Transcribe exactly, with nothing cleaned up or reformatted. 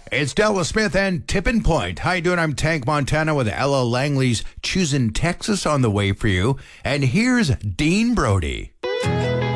It's Della Smith and Tipping Point. How you doing? I'm Tank Montana with Ella Langley's Choosing Texas on the way for you. And here's Dean Brody.